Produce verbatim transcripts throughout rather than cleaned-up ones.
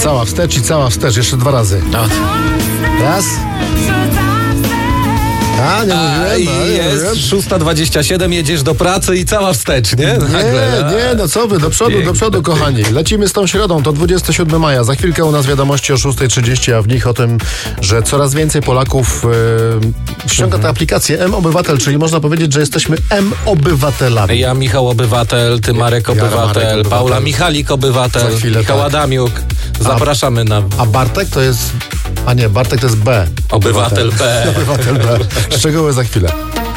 Cała wstecz i cała wstecz. Jeszcze dwa razy. Raz. A, nie mówiłem, A, nie jest mówiłem. szósta dwadzieścia siedem, jedziesz do pracy i cała wstecz, nie? Nie, Nagle, nie, no co wy, do przodu, Piękne, do przodu, kochani. Lecimy z tą środą, to dwudziestego siódmego maja. Za chwilkę u nas wiadomości o szósta trzydzieści, a w nich o tym, że coraz więcej Polaków yy, ściąga Mhm. tę aplikację M-Obywatel, czyli można powiedzieć, że jesteśmy M-Obywatelami. Ja Michał Obywatel, ty Marek Ja, Obywatel, Marek Obywatel. Paula Michalik Obywatel, Za chwilę, Michał tak. Adamiuk. Zapraszamy na A Bartek to jest... A nie, Bartek to jest B. Obywatel B. Obywatel B. Szczegóły za chwilę.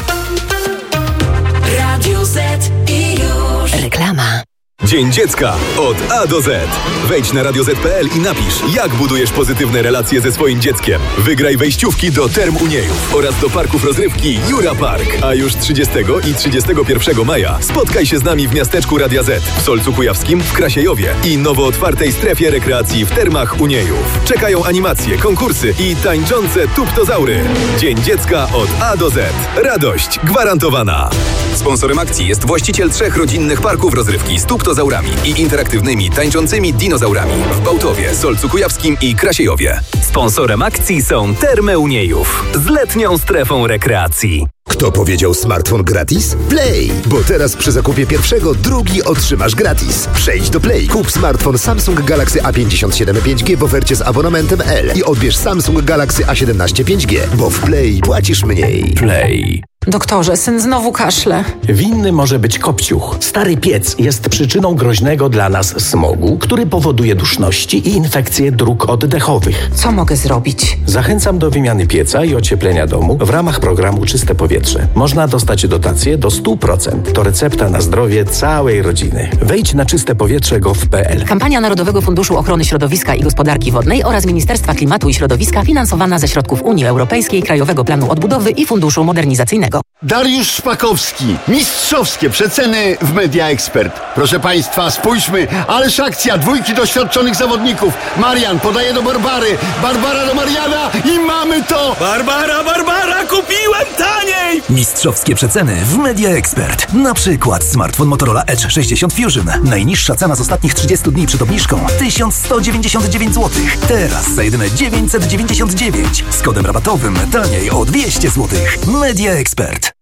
Radio Z i już. Reklama. Dzień Dziecka od A do Z. Wejdź na radio zet kropka pe el i napisz, jak budujesz pozytywne relacje ze swoim dzieckiem. Wygraj wejściówki do Term Uniejów oraz do parków rozrywki Jura Park. A już trzydziestego i trzydziestego pierwszego maja spotkaj się z nami w miasteczku Radia Z, w Solcu Kujawskim, w Krasiejowie i nowo otwartej strefie rekreacji w Termach Uniejów. Czekają animacje, konkursy i tańczące tuptozaury. Dzień Dziecka od A do Z. Radość gwarantowana. Sponsorem akcji jest właściciel trzech rodzinnych parków rozrywki z tuptozaurami i interaktywnymi, tańczącymi dinozaurami w Bałtowie, Solcu Kujawskim i Krasiejowie. Sponsorem akcji są Termy Uniejów z letnią strefą rekreacji. Kto powiedział smartfon gratis? Play! Bo teraz przy zakupie pierwszego drugi otrzymasz gratis. Przejdź do Play, kup smartfon Samsung Galaxy A pięćdziesiąt siedem pięć G w ofercie z abonamentem L i odbierz Samsung Galaxy A siedemnaście pięć G, bo w Play płacisz mniej. Play. Doktorze, syn znowu kaszle. Winny może być kopciuch. Stary piec jest przyczyną groźnego dla nas smogu, który powoduje duszności i infekcje dróg oddechowych. Co mogę zrobić? Zachęcam do wymiany pieca i ocieplenia domu w ramach programu Czyste Powietrze. Można dostać dotację do sto procent. To recepta na zdrowie całej rodziny. Wejdź na czyste powietrze kropka gov kropka pe el. Kampania Narodowego Funduszu Ochrony Środowiska i Gospodarki Wodnej oraz Ministerstwa Klimatu i Środowiska finansowana ze środków Unii Europejskiej, Krajowego Planu Odbudowy i Funduszu Modernizacyjnego. Dariusz Szpakowski. Mistrzowskie przeceny w Media Expert. Proszę Państwa, spójrzmy, ależ akcja dwójki doświadczonych zawodników. Marian podaje do Barbary, Barbara do Mariana i mamy to! Barbara, Barbara, kupiłem taniej! Mistrzowskie przeceny w Media Expert. Na przykład smartfon Motorola Edge sześćdziesiąt Fusion. Najniższa cena z ostatnich trzydziestu dni przed obniżką tysiąc sto dziewięćdziesiąt dziewięć złotych. Teraz za jedyne dziewięćset dziewięćdziesiąt dziewięć. Z kodem rabatowym taniej o dwieście złotych. Media Expert.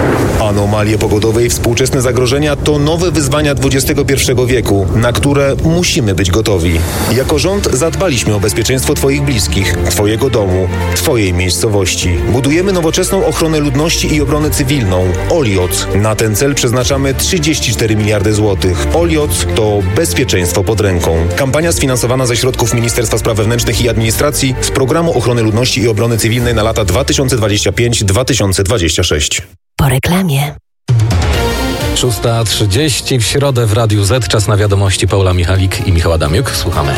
Anomalie pogodowe i współczesne zagrożenia to nowe wyzwania dwudziestego pierwszego wieku, na które musimy być gotowi. Jako rząd zadbaliśmy o bezpieczeństwo Twoich bliskich, Twojego domu, Twojej miejscowości. Budujemy nowoczesną ochronę ludności i obronę cywilną. Olioc. Na ten cel przeznaczamy trzydzieści cztery miliardy złotych. Olioc to bezpieczeństwo pod ręką. Kampania sfinansowana ze środków Ministerstwa Spraw Wewnętrznych i Administracji z Programu Ochrony Ludności i Obrony Cywilnej na lata dwa tysiące dwudziesty piąty do dwa tysiące dwudziestego szóstego. Po reklamie. szósta trzydzieści w środę w Radiu Z. Czas na wiadomości. Paula Michalik i Michał Adamiuk. Słuchamy.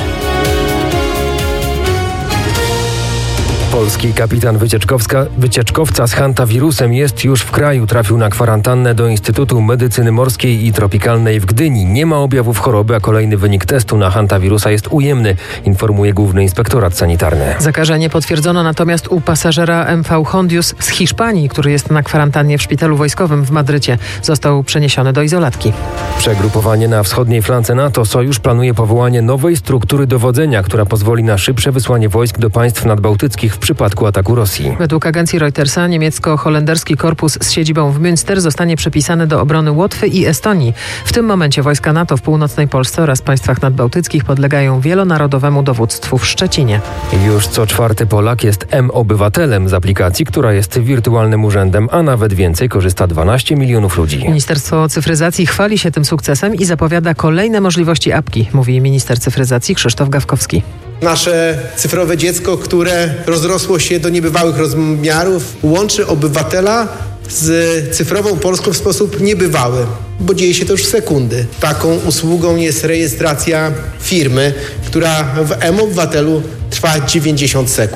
Polski kapitan wycieczkowska, wycieczkowca z hantawirusem jest już w kraju. Trafił na kwarantannę do Instytutu Medycyny Morskiej i Tropikalnej w Gdyni. Nie ma objawów choroby, a kolejny wynik testu na hantawirusa jest ujemny, informuje Główny Inspektorat Sanitarny. Zakażenie potwierdzono natomiast u pasażera M V Hondius z Hiszpanii, który jest na kwarantannie w szpitalu wojskowym w Madrycie. Został przeniesiony do izolatki. Przegrupowanie na wschodniej flance NATO. Sojusz planuje powołanie nowej struktury dowodzenia, która pozwoli na szybsze wysłanie wojsk do państw nadbałtyckich w przypadku ataku Rosji. Według agencji Reutersa niemiecko-holenderski korpus z siedzibą w Münster zostanie przepisany do obrony Łotwy i Estonii. W tym momencie wojska NATO w północnej Polsce oraz państwach nadbałtyckich podlegają wielonarodowemu dowództwu w Szczecinie. Już co czwarty Polak jest M-Obywatelem z aplikacji, która jest wirtualnym urzędem, a nawet więcej korzysta dwanaście milionów ludzi. Ministerstwo Cyfryzacji chwali się tym sukcesem i zapowiada kolejne możliwości apki, mówi minister cyfryzacji Krzysztof Gawkowski. Nasze cyfrowe dziecko, które rozrosło się do niebywałych rozmiarów, łączy obywatela z cyfrową Polską w sposób niebywały, bo dzieje się to już w sekundy. Taką usługą jest rejestracja firmy, która w M-Obywatelu trwa dziewięćdziesiąt sekund.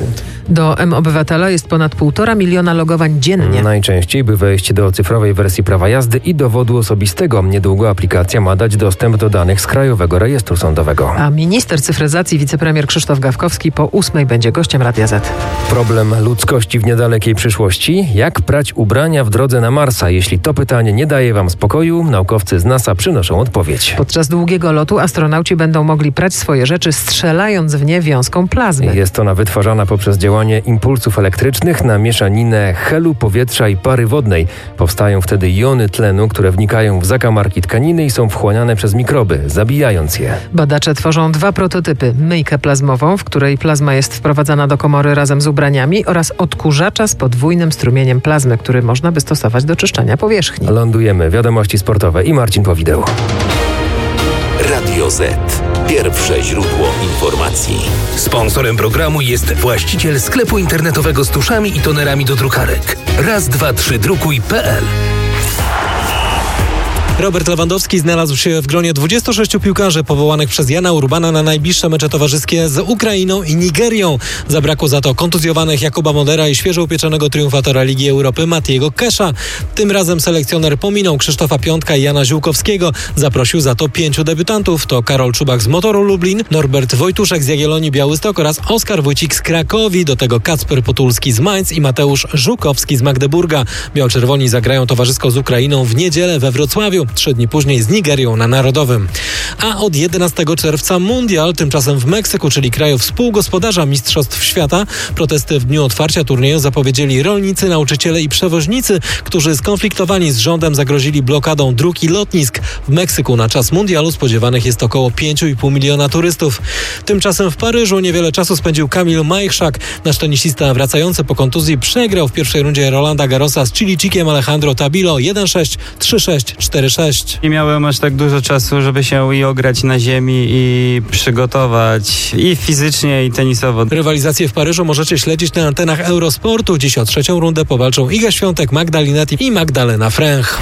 Do M-Obywatela jest ponad półtora miliona logowań dziennie. Najczęściej, by wejść do cyfrowej wersji prawa jazdy i dowodu osobistego. Niedługo aplikacja ma dać dostęp do danych z Krajowego Rejestru Sądowego. A minister cyfryzacji, wicepremier Krzysztof Gawkowski po ósmej będzie gościem Radia Z. Problem ludzkości w niedalekiej przyszłości? Jak prać ubrania w drodze na Marsa? Jeśli to pytanie nie daje wam spokoju, naukowcy z NASA przynoszą odpowiedź. Podczas długiego lotu astronauci będą mogli prać swoje rzeczy, strzelając w nie wiązką plazmy. Jest ona wytwarzana poprzez działanie impulsów elektrycznych na mieszaninę helu, powietrza i pary wodnej. Powstają wtedy jony tlenu, które wnikają w zakamarki tkaniny i są wchłaniane przez mikroby, zabijając je. Badacze tworzą dwa prototypy. Myjkę plazmową, w której plazma jest wprowadzana do komory razem z ubraniami, oraz odkurzacza z podwójnym strumieniem plazmy, który można by stosować do czyszczenia powierzchni. Lądujemy. Wiadomości sportowe i Marcin Powideł. Radio Z. Pierwsze źródło informacji. Sponsorem programu jest właściciel sklepu internetowego z tuszami i tonerami do drukarek. raz dwa trzy drukuj kropka p l. Robert Lewandowski znalazł się w gronie dwudziestu sześciu piłkarzy powołanych przez Jana Urbana na najbliższe mecze towarzyskie z Ukrainą i Nigerią. Zabrakło za to kontuzjowanych Jakuba Modera i świeżo upieczonego triumfatora Ligi Europy Matiego Kesza. Tym razem selekcjoner pominął Krzysztofa Piątka i Jana Ziółkowskiego. Zaprosił za to pięciu debiutantów. To Karol Czubak z Motoru Lublin, Norbert Wojtuszek z Jagiellonii Białystok oraz Oskar Wójcik z Krakowi. Do tego Kacper Potulski z Mainz i Mateusz Żukowski z Magdeburga. Biało-czerwoni zagrają towarzysko z Ukrainą w niedzielę we Wrocławiu. Trzy dni później z Nigerią na Narodowym. A od jedenastego czerwca mundial, tymczasem w Meksyku, czyli kraju współgospodarza Mistrzostw Świata. Protesty w dniu otwarcia turnieju zapowiedzieli rolnicy, nauczyciele i przewoźnicy, którzy skonfliktowani z rządem zagrozili blokadą dróg i lotnisk. W Meksyku na czas mundialu spodziewanych jest około pięć i pół miliona turystów. Tymczasem w Paryżu niewiele czasu spędził Kamil Majchrzak. Nasz tenisista wracający po kontuzji przegrał w pierwszej rundzie Rolanda Garrosa z Chilijczykiem Alejandro Tabilo jeden sześć, trzy sześć, cztery sześć. Nie miałem aż tak dużo czasu, żeby się i ograć na ziemi i przygotować i fizycznie, i tenisowo. Rywalizację w Paryżu możecie śledzić na antenach Eurosportu. Dziś o trzecią rundę powalczą Iga Świątek, Magdalinetti i Magdalena Fręch.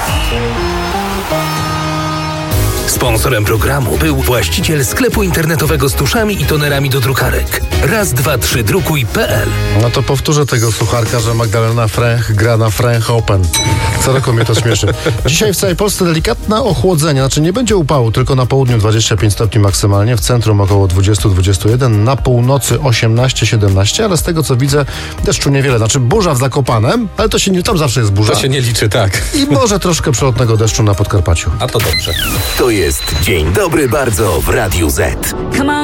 Sponsorem programu był właściciel sklepu internetowego z tuszami i tonerami do drukarek. raz dwa trzy drukuj kropka p l. No to powtórzę tego sucharka, że Magdalena Fręch gra na Fręch Open. Co roku mnie to śmieszy. Dzisiaj w całej Polsce delikatne ochłodzenie, znaczy nie będzie upału, tylko na południu dwadzieścia pięć stopni maksymalnie, w centrum około dwadzieścia do dwudziestu jeden, na północy osiemnaście siedemnaście, ale z tego co widzę deszczu niewiele. Znaczy burza w Zakopanem, ale to się nie, tam zawsze jest burza. To się nie liczy, tak. I może troszkę przelotnego deszczu na Podkarpaciu. A to dobrze. To jest Dzień Dobry Bardzo w Radiu Z. Come on.